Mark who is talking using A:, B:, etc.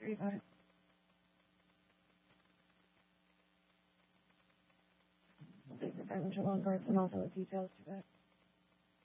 A: agree about it. I'll take the financial loan parts and also the details to that.